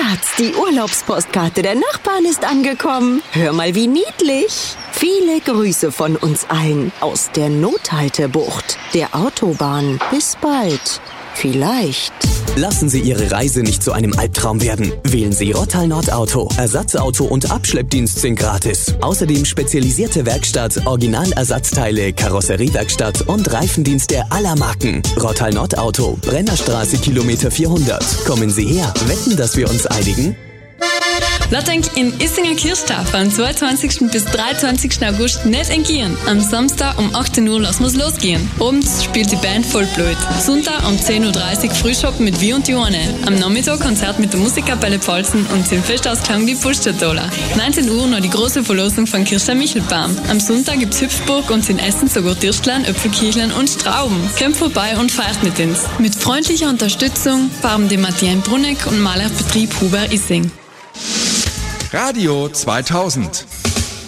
Schatz, die Urlaubspostkarte der Nachbarn ist angekommen. Hör mal, wie niedlich. Viele Grüße von uns allen aus der Nothaltebucht, der Autobahn. Bis bald. Vielleicht. Lassen Sie Ihre Reise nicht zu einem Albtraum werden. Wählen Sie Rottal Nordauto. Ersatzauto und Abschleppdienst sind gratis. Außerdem spezialisierte Werkstatt, Originalersatzteile, Karosseriewerkstatt und Reifendienste aller Marken. Rottal Nordauto, Brennerstraße Kilometer 400. Kommen Sie her. Wetten, dass wir uns einigen? Lass in Issinger Kirchtag vom 22. bis 23. August nicht entgehen. Am Samstag um 18 Uhr lassen wir's losgehen. Abends spielt die Band Vollblut. Sonntag um 10.30 Uhr Frühschoppen mit Wie und Johanne. Am Nachmittag Konzert mit der Musikkapelle Pfalzen und zum Festausklang die Puschtertola. 19 Uhr noch die große Verlosung von Kirchstein Michelbaum. Am Sonntag gibt's Hüpfburg und in Essen sogar Dirstlein, Äpfelkirchlein und Trauben. Kommt vorbei und feiert mit uns. Mit freundlicher Unterstützung Farben de Martien Brunneck und Malerbetrieb Huber Issing. Radio 2000